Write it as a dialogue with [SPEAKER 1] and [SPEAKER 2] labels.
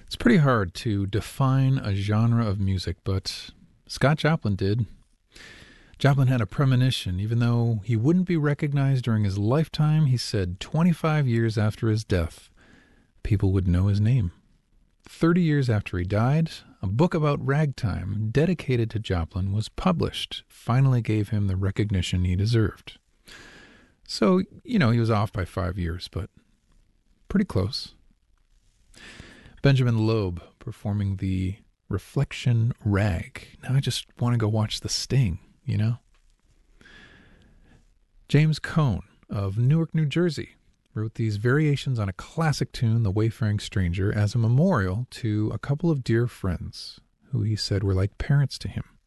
[SPEAKER 1] It's pretty hard to define a genre of music, but Scott Joplin did. Joplin had a premonition. Even though he wouldn't be recognized during his lifetime, he said 25 years after his death, people would know his name. 30 years after he died, a book about ragtime dedicated to Joplin was published, finally gave him the recognition he deserved. So, he was off by 5 years, but pretty close. Benjamin Loeb performing the Reflection Rag. Now I just want to go watch The Sting, James Cone of Newark, New Jersey, wrote these variations on a classic tune, The Wayfaring Stranger, as a memorial to a couple of dear friends who he said were like parents to him.